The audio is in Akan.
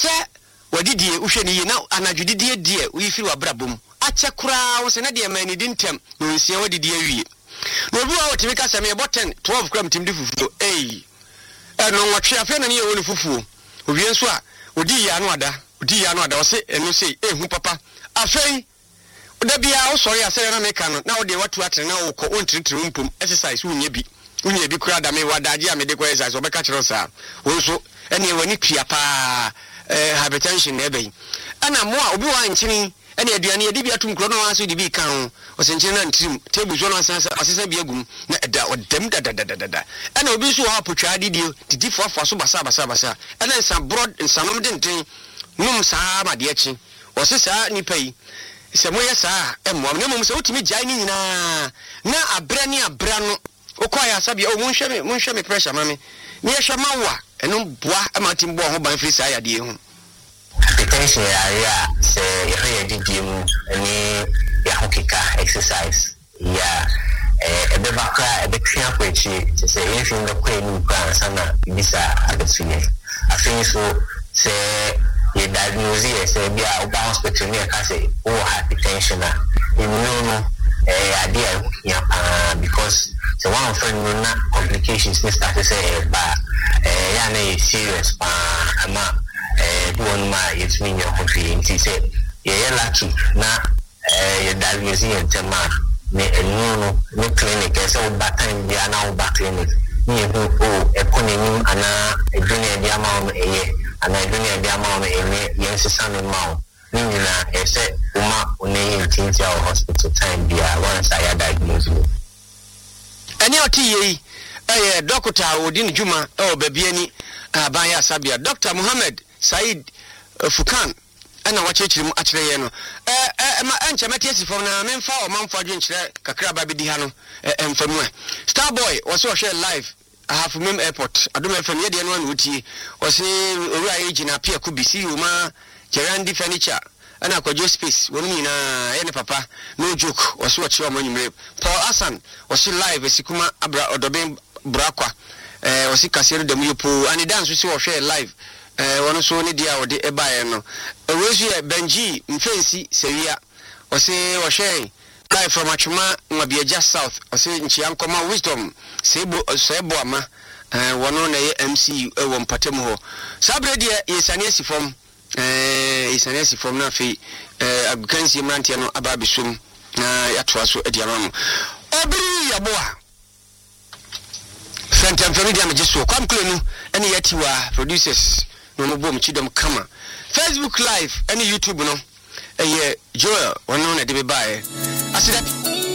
se wadidie uhwe ni na anadwudidie die uyifiri wabrabom ache kura wo se na de mani dintem no nsia wadidie wie no bi wa wotimi ka se me boten 12 gram timdi fufuo no nwatwe afa na ne ye fufuo obi enso a odi ya no ada wo se eno sei ehu papa afei oda bia wo sori asere na meka no na wo de watu atere na wo ko ontritiri mpom exercise unye bi kura da me wadaje a me de ko exercise obeka kire sa wo so ene wani tua pa hypertension na ebe ana mo a obi wa nkyini ene aduane ye de bia tum kro no aso de bi kan o se nkyini na ntrim table so no asesa bia gum na eda odem da ana obi so ha potwa didio didi fofa so basa ana nsa broad nsanom denten num saa ma de achi o se saa nipa yi se mo yesa emmo na mo se otimi jai ni nyina na abra no okoya sabia o munhwe me pressure mame me yehwe mawa eno boa amatimbo ho ban free saa yade hu hypertension area se yehwe didimu ni ya hokika exercise ya ebe bakra ebe twa kwechi se yehwe ndo kwenu kwa sana bisa abesuye afin so se ye diagnose se bia oba hospital ne ka se o hypertension na no idea ya because so one of them na complications ne start say ba ya na serious pa ama one ma it's mean your country say ye latu na ye diagnose in tema ne no clinic so back time dia na back clinic ni o economy ana edunia dia ma o ana edunia dia ma o yense sanu ma nina ese uma une tinja hospital time dia once I diagnose me ani otiye doctor Odin Juma babiani abanya sabia Dr. Muhammad Said Fukan ana wachechirim akireye no ma anche metiesi fom na memfa o manfo adwenkyere kakra ba bidi ha no emfamu Starboy was share live Ahafumem Airport adom FM ye de no na otie wose owura agina pia kubisi uma Gerandi Furniture ana kwajo space wonu nyina ene papa no joke wose wachi o manyumre Paul Hassan wose live esikuma abra odoben brakwa wose kasero dem yopo ani dance so share live wono so ne dia wode ebae no wezu ye Benji Mfensi Sewia wose wo share live from Achuma Nwabiaja South wose nchiankoma wisdom sebo ama wono na ye MC wo mpatem ho sabre dia yesane asifom isane asifom na fe agukansi mrantie no ababisum na yatoa so ediamam obiri yaboa Fentam family am jesu kwamklenu ene yatiwa producers no mo bom chidom kama Facebook live ene YouTube no Joel wono na de be bae asida